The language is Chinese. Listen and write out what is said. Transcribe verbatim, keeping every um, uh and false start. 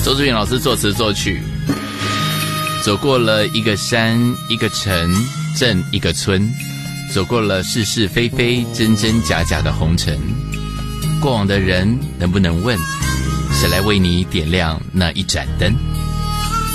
周志远老师作词作曲。走过了一个山，一个城镇，一个村，走过了是是非非，真真假假的红尘。过往的人能不能问，谁来为你点亮那一盏灯？